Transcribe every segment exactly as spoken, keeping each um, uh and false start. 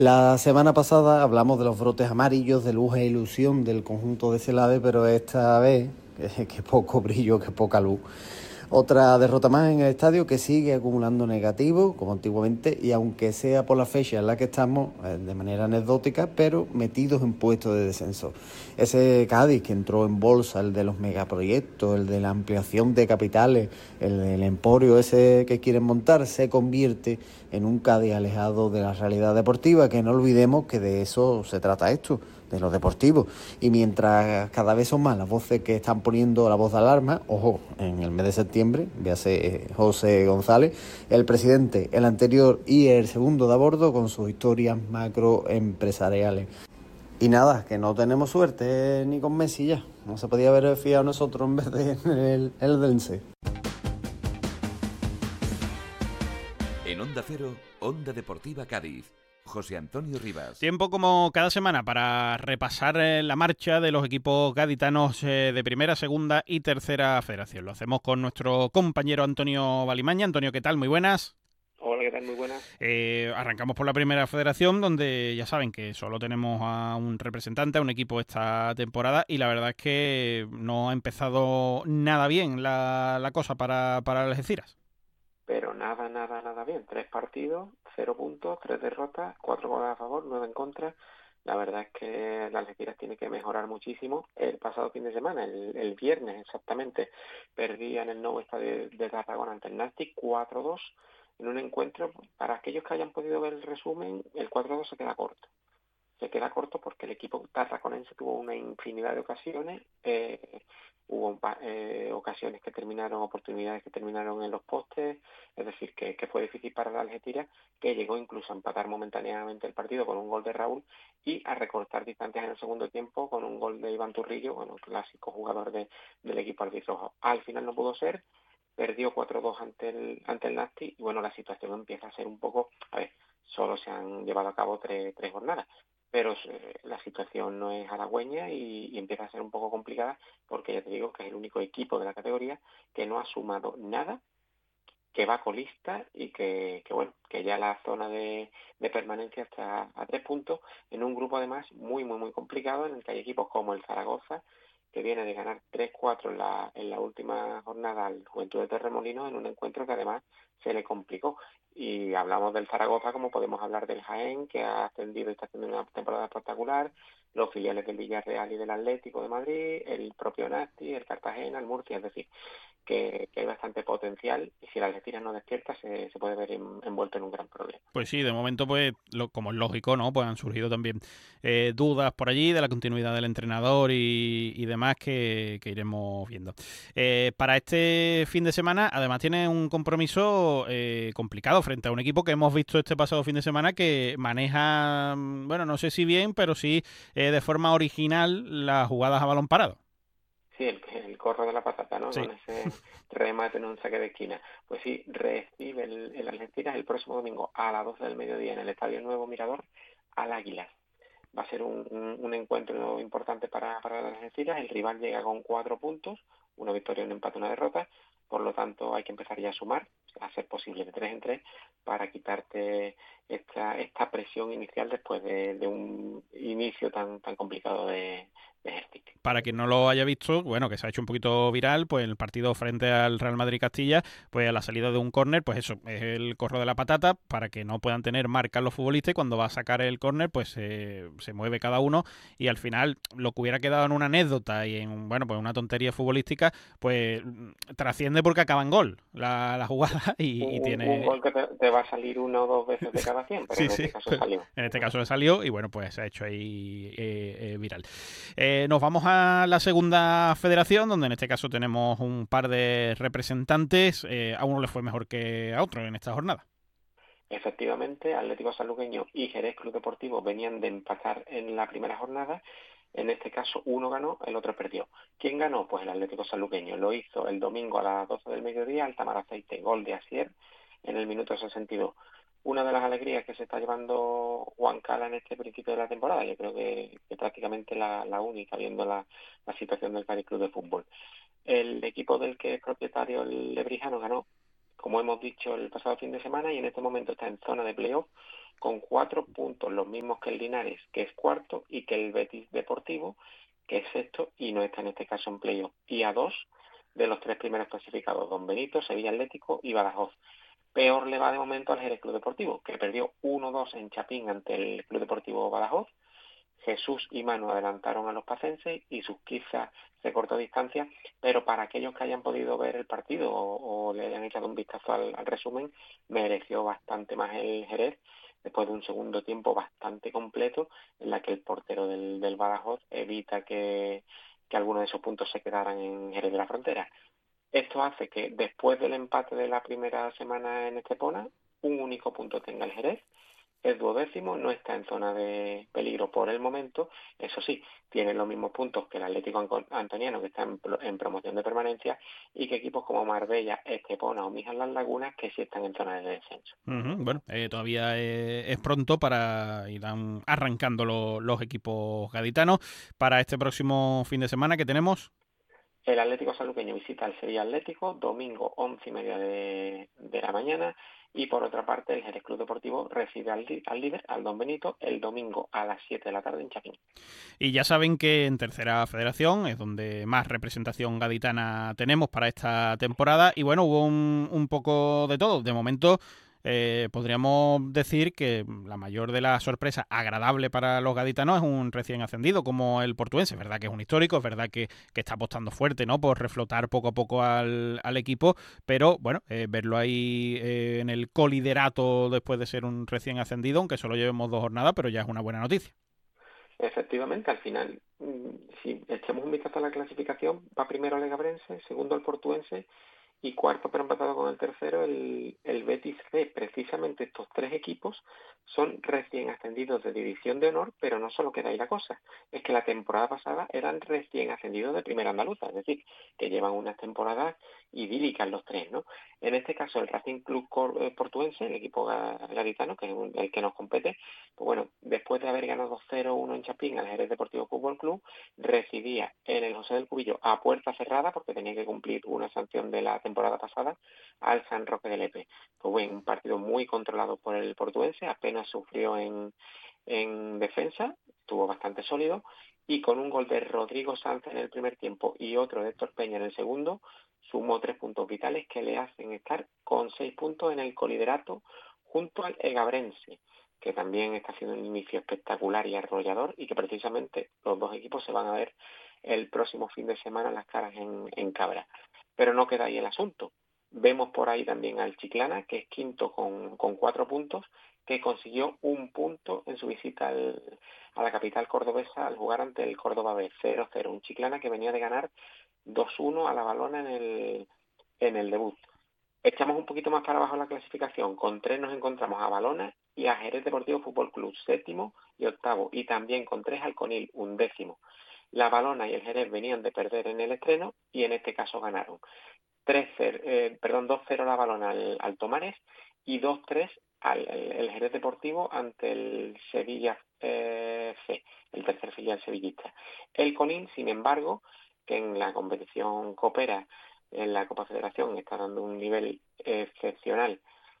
La semana pasada hablamos de los brotes amarillos, de luz e ilusión del conjunto de Celade, pero esta vez, que, que poco brillo, que poca luz. Otra derrota más en el estadio que sigue acumulando negativos, como antiguamente, y aunque sea por la fecha en la que estamos, eh, de manera anecdótica, pero metidos en puestos de descenso. Ese Cádiz que entró en bolsa, el de los megaproyectos, el de la ampliación de capitales, el del emporio ese que quieren montar, se convierte en un Cádiz alejado de la realidad deportiva, que no olvidemos que de eso se trata esto, de lo deportivo. Y mientras cada vez son más las voces que están poniendo la voz de alarma, ojo, en el mes de septiembre, véase José González, el presidente, el anterior y el segundo de a bordo con sus historias macroempresariales. Y nada, que no tenemos suerte eh, ni con Messi ya. No se podía haber fiado nosotros en vez de el, el Dense. En Onda Cero, Onda Deportiva Cádiz. José Antonio Rivas. Tiempo como cada semana para repasar eh, la marcha de los equipos gaditanos eh, de primera, segunda y tercera federación. Lo hacemos con nuestro compañero Antonio Balimaña. Antonio, ¿qué tal? Muy buenas. Hola, ¿qué tal? Muy buenas. Eh, arrancamos por la primera federación, donde ya saben que solo tenemos a un representante, a un equipo esta temporada, y la verdad es que no ha empezado nada bien la, la cosa para, para Algeciras. Pero nada, nada, nada bien. Tres partidos, cero puntos, tres derrotas, cuatro goles a favor, nueve en contra. La verdad es que la Algeciras tiene que mejorar muchísimo. El pasado fin de semana, el, el viernes exactamente, perdía en el nuevo estadio de Tarragona ante el Nastic cuatro dos en un encuentro. Para aquellos que hayan podido ver el resumen, el cuatro dos se queda corto. Se queda corto porque el equipo tarraconense tuvo una infinidad de ocasiones, eh, hubo eh, ocasiones que terminaron, oportunidades que terminaron en los postes, es decir, que, que fue difícil para la Algeciras, que llegó incluso a empatar momentáneamente el partido con un gol de Raúl y a recortar distancias en el segundo tiempo con un gol de Iván Turrillo, bueno, clásico jugador de, del equipo albirrojo. Al final no pudo ser, perdió cuatro dos ante el, ante el Nasti y bueno, la situación empieza a ser un poco, a ver, solo se han llevado a cabo tres, tres jornadas, pero eh, la situación no es halagüeña y, y empieza a ser un poco complicada porque ya te digo que es el único equipo de la categoría que no ha sumado nada, que va colista y que, que bueno, que ya la zona de, de permanencia está a tres puntos en un grupo además muy, muy, muy complicado en el que hay equipos como el Zaragoza, que viene de ganar tres cuatro en la, en la última jornada al Juventud de Torremolinos en un encuentro que además se le complicó. Y hablamos del Zaragoza como podemos hablar del Jaén, que ha ascendido y está haciendo una temporada espectacular, los filiales del Villarreal y del Atlético de Madrid, el propio Nasti, el Cartagena, el Murcia, es decir, que, que hay bastante potencial y si la Algeciras no despierta se, se puede ver en, envuelto en un gran problema. Pues sí, de momento, pues lo, como es lógico, ¿no? Pues han surgido también eh, dudas por allí de la continuidad del entrenador y, y demás que, que iremos viendo. Eh, para este fin de semana, además tiene un compromiso eh, complicado frente a un equipo que hemos visto este pasado fin de semana que maneja, bueno, no sé si bien, pero sí eh, de forma original las jugadas a balón parado. Sí, el, el corro de la patata, ¿no? Sí. Con ese remate en un saque de esquina. Pues sí, recibe el, el Algeciras el próximo domingo a las doce del mediodía en el Estadio Nuevo Mirador al Águilas. Va a ser un, un, un encuentro importante para, para las Algeciras. El rival llega con cuatro puntos, una victoria, un empate, una derrota. Por lo tanto, hay que empezar ya a sumar, a ser posible de tres en tres, para quitarte esta, esta presión inicial después de, de un inicio tan, tan complicado de, de Hertic. Para quien no lo haya visto, bueno, que se ha hecho un poquito viral, pues el partido frente al Real Madrid Castilla, pues a la salida de un córner, pues eso, es el corro de la patata, para que no puedan tener marcas los futbolistas y cuando va a sacar el córner, pues eh, se mueve cada uno y al final lo que hubiera quedado en una anécdota y en, bueno, pues una tontería futbolística, pues trasciende porque acaba en gol la, la jugada y, y Un, un tiene... gol que te, te va a salir una o dos veces de cada cien, pero Sí, en sí, este caso salió. en este caso le salió y bueno, pues se ha hecho ahí eh, eh, viral. Eh, nos vamos a la segunda federación, donde en este caso tenemos un par de representantes. Eh, a uno le fue mejor que a otro en esta jornada. Efectivamente, Atlético Sanluqueño y Jerez Club Deportivo venían de empatar en la primera jornada. En este caso, uno ganó, el otro perdió. ¿Quién ganó? Pues el Atlético Sanluqueño. Lo hizo el domingo a las doce del mediodía, al Tamar Aceite, gol de Asier en el minuto sesenta y dos. Una de las alegrías que se está llevando Juan Cala en este principio de la temporada. Yo creo que, que prácticamente la, la única, viendo la, la situación del Cádiz Club de Fútbol. El equipo del que es propietario, el Lebrijano, ganó, como hemos dicho, el pasado fin de semana y en este momento está en zona de playoff con cuatro puntos, los mismos que el Linares, que es cuarto, y que el Betis Deportivo, que es sexto y no está en este caso en playoff, y a dos de los tres primeros clasificados, Don Benito, Sevilla Atlético y Badajoz. Peor le va de momento al Jerez Club Deportivo, que perdió uno dos en Chapín ante el Club Deportivo Badajoz. Jesús y Manu adelantaron a los pacenses y Susquiza se cortó distancia, pero para aquellos que hayan podido ver el partido o, o le hayan echado un vistazo al, al resumen, mereció bastante más el Jerez, después de un segundo tiempo bastante completo, en la que el portero del, del Badajoz evita que, que algunos de esos puntos se quedaran en Jerez de la Frontera. Esto hace que después del empate de la primera semana en Estepona, un único punto tenga el Jerez. El duodécimo no está en zona de peligro por el momento, eso sí, tiene los mismos puntos que el Atlético Antoniano, que está en, en promoción de permanencia, y que equipos como Marbella, Estepona o Mijas Las Lagunas, que sí están en zona de descenso. Uh-huh. Bueno, eh, todavía eh, es pronto para ir arrancando lo, los equipos gaditanos. Para este próximo fin de semana que tenemos... El Atlético Sanluqueño visita al Sevilla Atlético, domingo once y media de, de la mañana, y por otra parte el Jerez Club Deportivo recibe al, al líder, al Don Benito, el domingo a las siete de la tarde en Chapín. Y ya saben que en Tercera Federación es donde más representación gaditana tenemos para esta temporada, y bueno, hubo un, un poco de todo. De momento eh, podríamos decir que la mayor de las sorpresas agradable para los gaditanos es un recién ascendido como el Portuense. Es verdad que es un histórico, es verdad que, que está apostando fuerte, ¿no?, por reflotar poco a poco al, al equipo, pero bueno, eh, verlo ahí eh, en el coliderato después de ser un recién ascendido, aunque solo llevemos dos jornadas, pero ya es una buena noticia. Efectivamente, al final, si echamos un vistazo a la clasificación, va primero el Egabrense, segundo el Portuense y cuarto, pero empatado con el tercero, el, el Betis C. Precisamente estos tres equipos son recién ascendidos de División de Honor, pero no solo queda ahí la cosa, es que la temporada pasada eran recién ascendidos de Primera Andaluza, es decir, que llevan unas temporadas idílicas los tres, ¿no? En este caso, el Racing Club Portuense, el equipo gaditano, que es el que nos compete, pues bueno, después de haber ganado cero uno en Chapín al Jerez Deportivo Fútbol Club, recibía en el José del Cubillo a puerta cerrada, porque tenía que cumplir una sanción de la temporada pasada, al San Roque de Lepe. Pues bueno, un partido muy controlado por el portuense, apenas sufrió en, en defensa, estuvo bastante sólido, y con un gol de Rodrigo Sanz en el primer tiempo y otro de Héctor Peña en el segundo, sumó tres puntos vitales que le hacen estar con seis puntos en el coliderato junto al Egabrense, que también está haciendo un inicio espectacular y arrollador, y que precisamente los dos equipos se van a ver el próximo fin de semana las caras en, en Cabra. Pero no queda ahí el asunto. Vemos por ahí también al Chiclana, que es quinto con, con cuatro puntos, que consiguió un punto en su visita al, a la capital cordobesa al jugar ante el Córdoba B, cero cero. Un Chiclana que venía de ganar dos uno a la Balona en el, en el debut. Echamos un poquito más para abajo la clasificación. Con tres nos encontramos a Balona y a Jerez Deportivo Fútbol Club, séptimo y octavo. Y también con tres al Conil, un décimo. La Balona y el Jerez venían de perder en el estreno y en este caso ganaron. tres cero, eh, perdón, dos cero la Balona al, al Tomares y dos tres al el, el Jerez Deportivo ante el Sevilla eh, C, el tercer filial sevillista. El Conil, sin embargo, que en la competición coopera en la Copa Federación, está dando un nivel excepcional.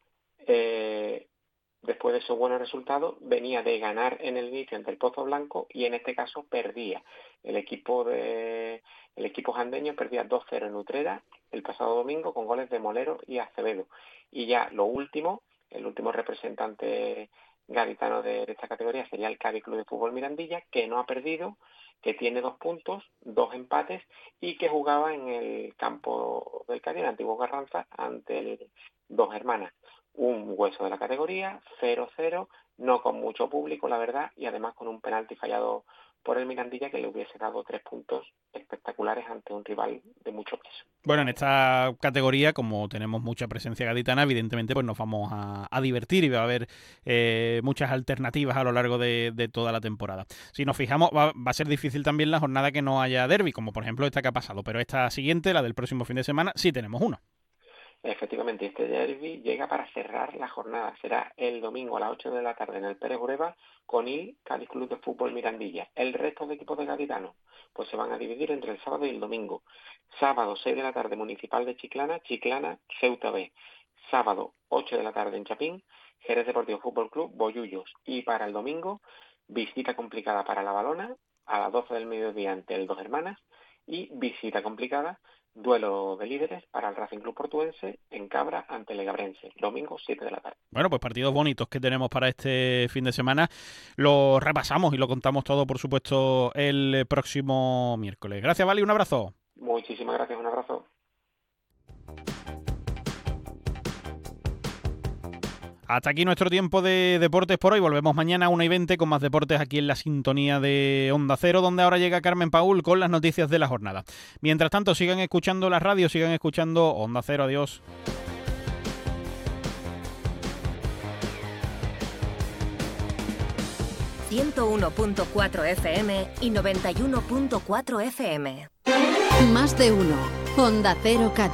Eh, después de esos buenos resultados, venía de ganar en el inicio ante el Pozo Blanco y en este caso perdía. El equipo de el equipo jandeño perdía dos cero en Utrera el pasado domingo con goles de Molero y Acevedo. Y ya lo último, el último representante gaditano de, de esta categoría sería el Cádiz Club de Fútbol Mirandilla, que no ha perdido, que tiene dos puntos, dos empates y que jugaba en el campo del Cádiz, el antiguo Carranza, ante el Dos Hermanas. Un hueso de la categoría, cero cero, no con mucho público, la verdad, y además con un penalti fallado por el Mirandilla que le hubiese dado tres puntos espectaculares ante un rival de mucho peso. Bueno, en esta categoría, como tenemos mucha presencia gaditana, evidentemente pues nos vamos a, a divertir y va a haber eh, muchas alternativas a lo largo de, de toda la temporada. Si nos fijamos, va, va a ser difícil también la jornada que no haya derbi, como por ejemplo esta que ha pasado, pero esta siguiente, la del próximo fin de semana, sí tenemos uno. Efectivamente, este derbi llega para cerrar la jornada. Será el domingo a las ocho de la tarde en el Pérez Ureba, Conil, Cádiz Club de Fútbol Mirandilla. El resto de equipos de gaditanos pues se van a dividir entre el sábado y el domingo. Sábado, seis de la tarde, Municipal de Chiclana, Chiclana, Ceuta B. Sábado, ocho de la tarde en Chapín, Jerez Deportivo Fútbol Club, Bollullos. Y para el domingo, visita complicada para La Valona, a las doce del mediodía ante el Dos Hermanas, y visita complicada, duelo de líderes para el Racing Club Portuense en Cabra ante el Legabrense, domingo siete de la tarde. Bueno, pues partidos bonitos que tenemos para este fin de semana. Lo repasamos y lo contamos todo, por supuesto, el próximo miércoles. Gracias, Vali, un abrazo. Muchísimas gracias, un abrazo. Hasta aquí nuestro tiempo de deportes por hoy. Volvemos mañana a una y veinte con más deportes aquí en la sintonía de Onda Cero, donde ahora llega Carmen Paúl con las noticias de la jornada. Mientras tanto, sigan escuchando la radio, sigan escuchando Onda Cero. Adiós. ciento uno punto cuatro F M y noventa y uno punto cuatro F M. Más de uno. Onda Cero Cádiz.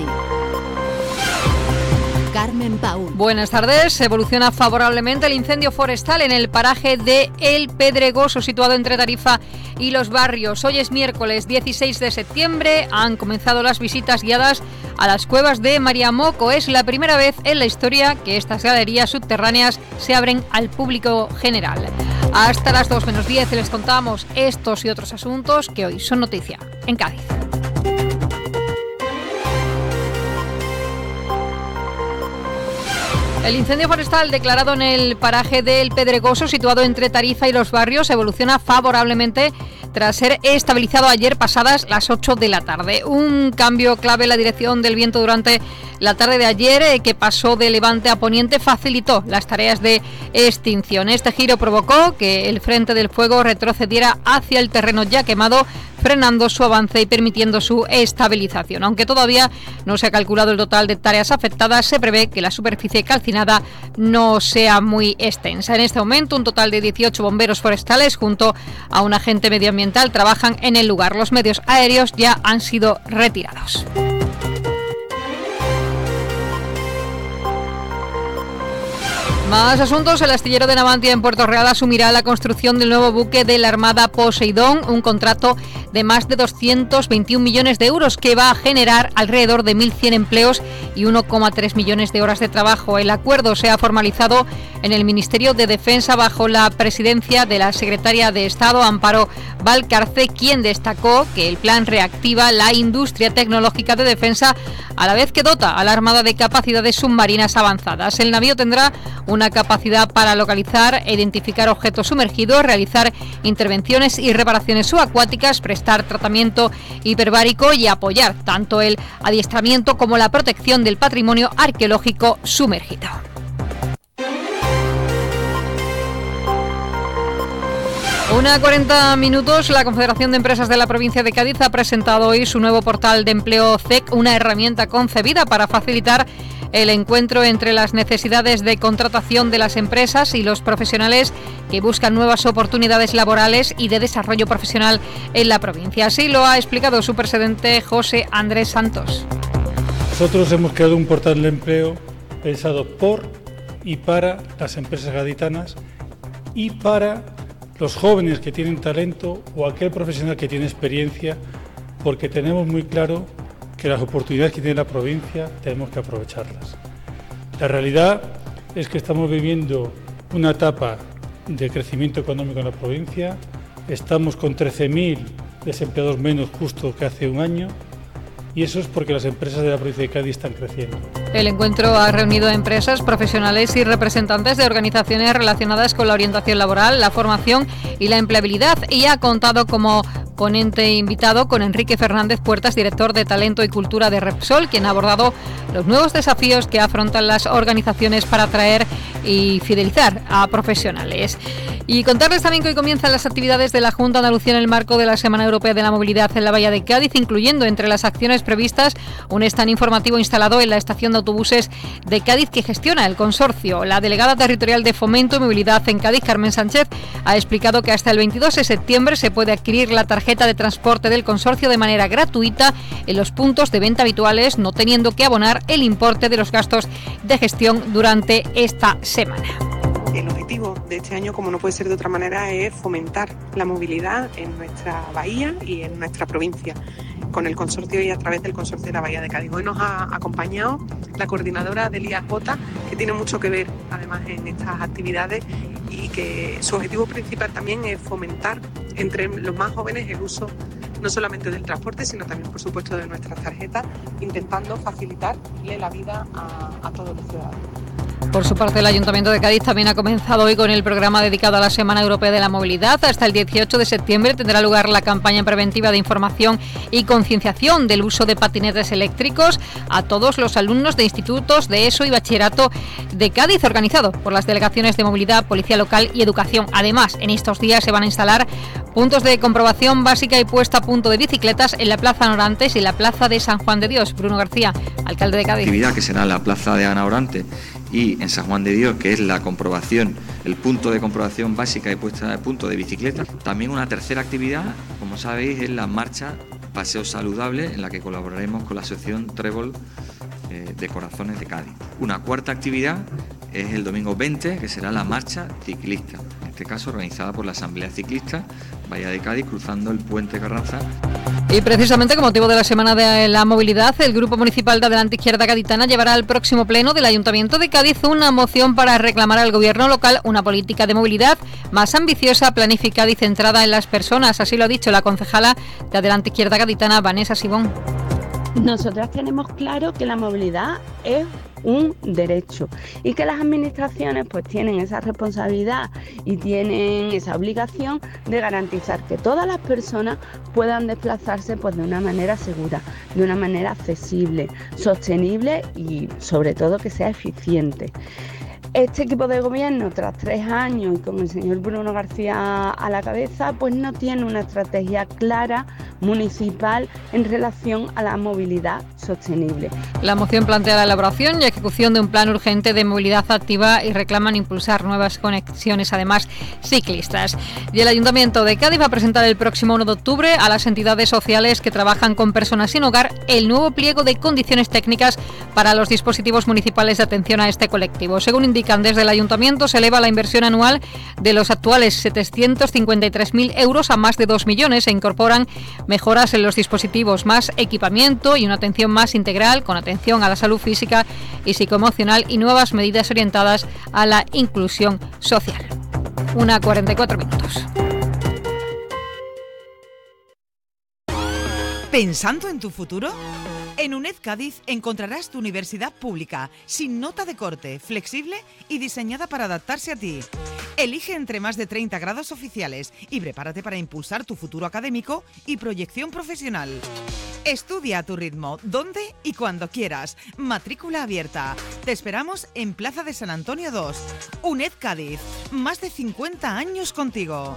Carmen Paúl. Buenas tardes. Evoluciona favorablemente el incendio forestal en el paraje de El Pedregoso, situado entre Tarifa y Los Barrios. Hoy es miércoles dieciséis de septiembre. Han comenzado las visitas guiadas a las cuevas de Mariamoco. Es la primera vez en la historia que estas galerías subterráneas se abren al público general. Hasta las dos menos diez les contamos estos y otros asuntos que hoy son noticia en Cádiz. El incendio forestal declarado en el paraje del Pedregoso, situado entre Tarifa y Los Barrios, evoluciona favorablemente tras ser estabilizado ayer pasadas las ocho de la tarde. Un cambio clave en la dirección del viento durante la tarde de ayer, eh, que pasó de levante a poniente, facilitó las tareas de extinción. Este giro provocó que el frente del fuego retrocediera hacia el terreno ya quemado, frenando su avance y permitiendo su estabilización. Aunque todavía no se ha calculado el total de hectáreas afectadas, se prevé que la superficie calcinada no sea muy extensa. En este momento, un total de dieciocho bomberos forestales junto a un agente medioambiental trabajan en el lugar. Los medios aéreos ya han sido retirados. Más asuntos. El astillero de Navantia en Puerto Real asumirá la construcción del nuevo buque de la Armada Poseidón, un contrato de más de doscientos veintiún millones de euros que va a generar alrededor de mil cien empleos y uno coma tres millones de horas de trabajo. El acuerdo se ha formalizado en el Ministerio de Defensa bajo la presidencia de la secretaria de Estado, Amparo Valcarce, quien destacó que el plan reactiva la industria tecnológica de defensa a la vez que dota a la Armada de capacidades submarinas avanzadas. El navío tendrá una capacidad para localizar e identificar objetos sumergidos, realizar intervenciones y reparaciones subacuáticas, prestar tratamiento hiperbárico y apoyar tanto el adiestramiento como la protección del patrimonio arqueológico sumergido. Una cuarenta minutos. La Confederación de Empresas de la provincia de Cádiz ha presentado hoy su nuevo portal de empleo C E C, una herramienta concebida para facilitar el encuentro entre las necesidades de contratación de las empresas y los profesionales que buscan nuevas oportunidades laborales y de desarrollo profesional en la provincia. Así lo ha explicado su presidente José Andrés Santos. Nosotros hemos creado un portal de empleo pensado por y para las empresas gaditanas y para los jóvenes que tienen talento o aquel profesional que tiene experiencia, porque tenemos muy claro que las oportunidades que tiene la provincia tenemos que aprovecharlas. La realidad es que estamos viviendo una etapa de crecimiento económico en la provincia, estamos con trece mil desempleados menos justo que hace un año, y eso es porque las empresas de la provincia de Cádiz están creciendo. El encuentro ha reunido a empresas, profesionales y representantes de organizaciones relacionadas con la orientación laboral, la formación y la empleabilidad, y ha contado como ponente invitado con Enrique Fernández Puertas, director de Talento y Cultura de Repsol, quien ha abordado los nuevos desafíos que afrontan las organizaciones para atraer y fidelizar a profesionales. Y contarles también que hoy comienzan las actividades de la Junta de Andalucía en el marco de la Semana Europea de la Movilidad en la Bahía de Cádiz, incluyendo entre las acciones previstas un stand informativo instalado en la estación de autobuses de Cádiz que gestiona el consorcio. La delegada territorial de Fomento y Movilidad en Cádiz, Carmen Sánchez, ha explicado que hasta el veintidós de septiembre se puede adquirir la tarjeta de transporte del consorcio de manera gratuita en los puntos de venta habituales, no teniendo que abonar el importe de los gastos de gestión durante esta semana. El objetivo de este año, como no puede ser de otra manera, es fomentar la movilidad en nuestra bahía y en nuestra provincia. con el consorcio y a través del consorcio de la Bahía de Cádiz. Hoy nos ha acompañado la coordinadora del I A J, que tiene mucho que ver además en estas actividades y que su objetivo principal también es fomentar entre los más jóvenes el uso no solamente del transporte, sino también, por supuesto, de nuestras tarjetas, intentando facilitarle la vida a, a todos los ciudadanos. Por su parte, el Ayuntamiento de Cádiz también ha comenzado hoy con el programa dedicado a la Semana Europea de la Movilidad. Hasta el dieciocho de septiembre tendrá lugar la campaña preventiva de información y concienciación del uso de patinetes eléctricos a todos los alumnos de institutos de ESO y bachillerato de Cádiz, organizado por las delegaciones de movilidad, policía local y educación. Además, en estos días se van a instalar puntos de comprobación básica y puesta a punto de bicicletas en la Plaza Ana Orantes y la Plaza de San Juan de Dios. Bruno García, alcalde de Cádiz. Actividad que será en la Plaza de Ana Orantes y en San Juan de Dios, que es la comprobación, el punto de comprobación básica y puesta a punto de bicicletas. También una tercera actividad, como sabéis, es la marcha Paseo Saludable, en la que colaboraremos con la asociación Trébol eh, de Corazones de Cádiz. Una cuarta actividad es el domingo veinte, que será la marcha ciclista, en este caso organizada por la Asamblea Ciclista Bahía de Cádiz, cruzando el puente Carranza. Y precisamente con motivo de la Semana de la Movilidad, el Grupo Municipal de Adelante Izquierda Gaditana llevará al próximo pleno del Ayuntamiento de Cádiz una moción para reclamar al Gobierno local una política de movilidad más ambiciosa, planificada y centrada en las personas. Así lo ha dicho la concejala de Adelante Izquierda Gaditana, Vanessa Sibón. Nosotras tenemos claro que la movilidad es un derecho y que las administraciones pues tienen esa responsabilidad y tienen esa obligación de garantizar que todas las personas puedan desplazarse pues de una manera segura, de una manera accesible, sostenible y sobre todo que sea eficiente. Este equipo de gobierno, tras tres años y con el señor Bruno García a la cabeza, pues no tiene una estrategia clara municipal en relación a la movilidad sostenible. La moción plantea la elaboración y ejecución de un plan urgente de movilidad activa y reclaman impulsar nuevas conexiones, además ciclistas. Y el Ayuntamiento de Cádiz va a presentar el próximo uno de octubre a las entidades sociales que trabajan con personas sin hogar el nuevo pliego de condiciones técnicas para los dispositivos municipales de atención a este colectivo. Según indican desde el Ayuntamiento, se eleva la inversión anual de los actuales setecientos cincuenta y tres mil euros a más de dos millones. Se incorporan mejoras en los dispositivos, más equipamiento y una atención más integral con atención a la salud física y psicoemocional y nuevas medidas orientadas a la inclusión social. Una cuarenta y cuatro minutos. ¿Pensando en tu futuro? En UNED Cádiz encontrarás tu universidad pública, sin nota de corte, flexible y diseñada para adaptarse a ti. Elige entre más de treinta grados oficiales y prepárate para impulsar tu futuro académico y proyección profesional. Estudia a tu ritmo, donde y cuando quieras. Matrícula abierta. Te esperamos en Plaza de San Antonio dos. UNED Cádiz, más de cincuenta años contigo.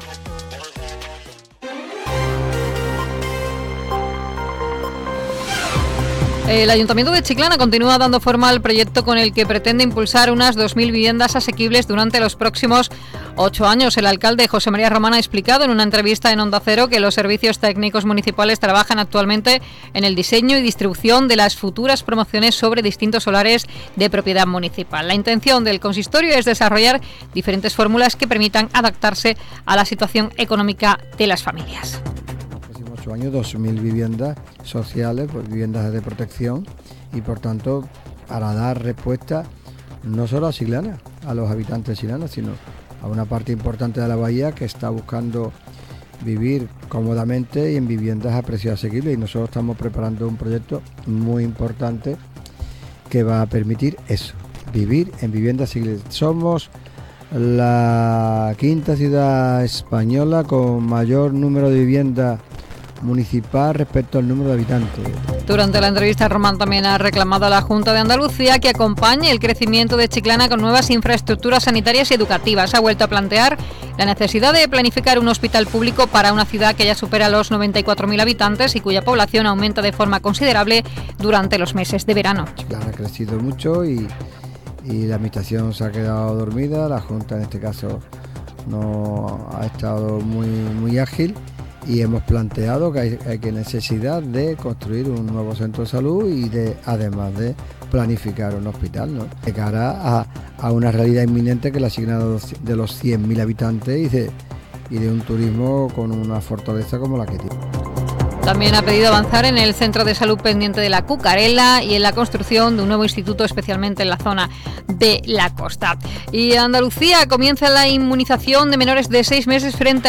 El Ayuntamiento de Chiclana continúa dando forma al proyecto con el que pretende impulsar unas dos mil viviendas asequibles durante los próximos ocho años. El alcalde José María Román ha explicado en una entrevista en Onda Cero que los servicios técnicos municipales trabajan actualmente en el diseño y distribución de las futuras promociones sobre distintos solares de propiedad municipal. La intención del consistorio es desarrollar diferentes fórmulas que permitan adaptarse a la situación económica de las familias. ocho años, dos mil viviendas sociales, pues viviendas de protección y por tanto para dar respuesta no solo a Chiclana, a los habitantes de Chiclana, sino a una parte importante de la bahía que está buscando vivir cómodamente y en viviendas a precios asequibles, y nosotros estamos preparando un proyecto muy importante que va a permitir eso, vivir en viviendas asequibles. Somos la quinta ciudad española con mayor número de viviendas municipal respecto al número de habitantes. Durante la entrevista, Román también ha reclamado a la Junta de Andalucía que acompañe el crecimiento de Chiclana con nuevas infraestructuras sanitarias y educativas. Ha vuelto a plantear la necesidad de planificar un hospital público para una ciudad que ya supera los noventa y cuatro mil habitantes y cuya población aumenta de forma considerable durante los meses de verano. Chiclana ha crecido mucho y, y la administración se ha quedado dormida. La Junta en este caso no ha estado muy, muy ágil. Y hemos planteado que hay, hay que necesidad de construir un nuevo centro de salud y de además de planificar un hospital, ¿no? De cara a, a una realidad inminente que es la asignada de los cien mil habitantes y de, y de un turismo con una fortaleza como la que tiene. También ha pedido avanzar en el centro de salud pendiente de la Cucarela y en la construcción de un nuevo instituto, especialmente en la zona de la costa. Y Andalucía comienza la inmunización de menores de seis meses frente